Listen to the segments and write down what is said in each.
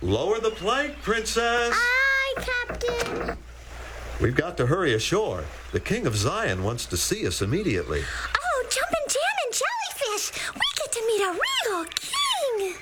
Lower the plank, Princess. Aye, Captain. We've got to hurry ashore. The King of Zion wants to see us immediately. Oh, jumpin' jam and jellyfish. We get to meet a real king.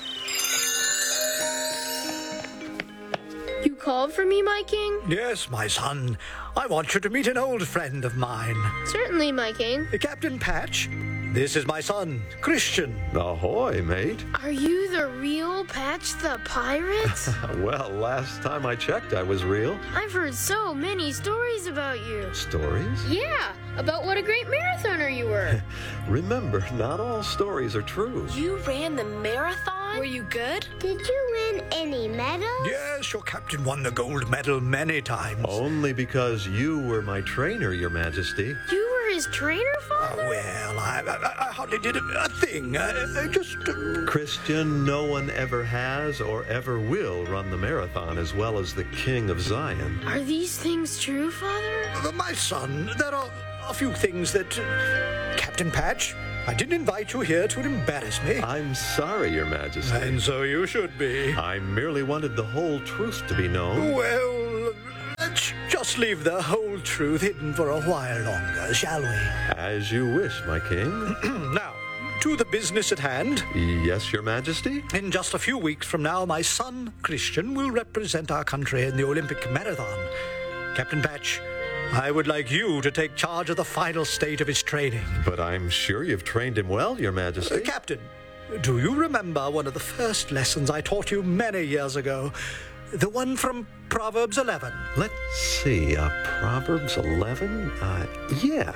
You called for me, my king? Yes, my son. I want you to meet an old friend of mine. Certainly, my king. Captain Patch. This is my son, Christian. Ahoy, mate. Are you the real Patch the Pirate? Well, last time I checked, I was real. I've heard so many stories about you. Stories? Yeah, about what a great marathoner you were. Remember, not all stories are true. You ran the marathon? Were you good? Did you win any medals? Yes, your captain won the gold medal many times. Only because you were my trainer, Your Majesty. You were his trainer, Father? Well, I hardly did a thing. I just... Christian, no one ever has or ever will run the marathon as well as the King of Zion. Are these things true, Father? My son, there are a few things that... Captain Patch, I didn't invite you here to embarrass me. I'm sorry, Your Majesty. And so you should be. I merely wanted the whole truth to be known. Well, let's just leave the whole truth hidden for a while longer, shall we? As you wish, my king. Now, to the business at hand. Yes, Your Majesty? In just a few weeks from now, my son, Christian, will represent our country in the Olympic Marathon. Captain Patch, I would like you to take charge of the final state of his training. But I'm sure you've trained him well, Your Majesty. Captain, do you remember one of the first lessons I taught you many years ago? The one from Proverbs 11. Let's see, Proverbs 11? Yeah.